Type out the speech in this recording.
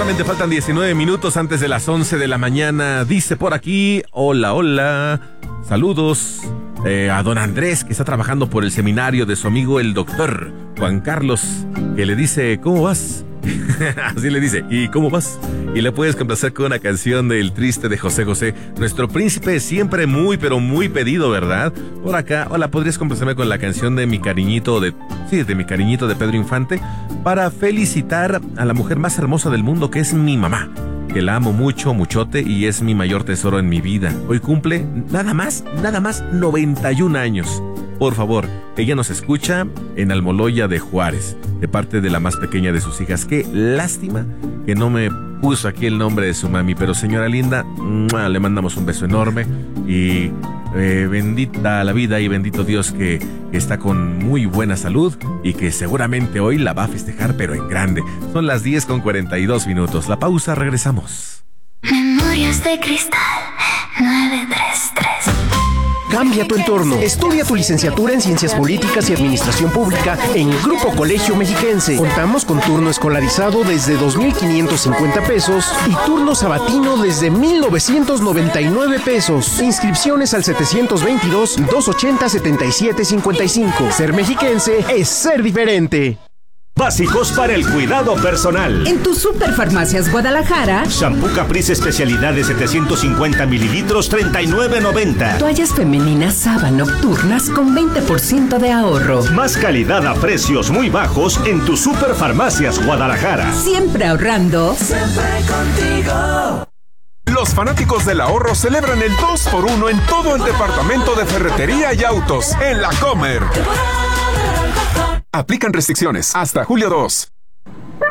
Solamente faltan 19 minutos antes de las 11 de la mañana. Dice por aquí, hola, saludos a don Andrés, que está trabajando por el seminario de su amigo el doctor Juan Carlos, que le dice, ¿cómo vas? Así le dice, ¿y cómo vas? Y le puedes complacer con una canción del Triste de José José, nuestro príncipe siempre muy, pero muy pedido, ¿verdad? Por acá, hola, ¿podrías complacerme con la canción de mi cariñito de mi cariñito de Pedro Infante? Para felicitar a la mujer más hermosa del mundo, que es mi mamá, que la amo mucho, muchote, y es mi mayor tesoro en mi vida. Hoy cumple nada más 91 años. Por favor, ella nos escucha en Almoloya de Juárez, de parte de la más pequeña de sus hijas. Qué lástima que no me puso aquí el nombre de su mami, pero señora linda, le mandamos un beso enorme y bendita la vida y bendito Dios que está con muy buena salud y que seguramente hoy la va a festejar, pero en grande. Son las 10:42. La pausa, regresamos. Memorias de Cristal 933. Cambia tu entorno. Estudia tu licenciatura en Ciencias Políticas y Administración Pública en Grupo Colegio Mexiquense. Contamos con turno escolarizado desde 2,550 pesos y turno sabatino desde 1,999 pesos. Inscripciones al 722-280-7755. Ser mexiquense es ser diferente. Básicos para el cuidado personal. En tu Superfarmacias Guadalajara. Shampoo Caprice especialidad de 750 mililitros, $39.90. Toallas femeninas Saba nocturnas con 20% de ahorro. Más calidad a precios muy bajos en tu Superfarmacias Guadalajara. Siempre ahorrando. Siempre contigo. Los fanáticos del ahorro celebran el 2x1 en todo el departamento de ferretería y autos en La Comer. Aplican restricciones hasta julio 2.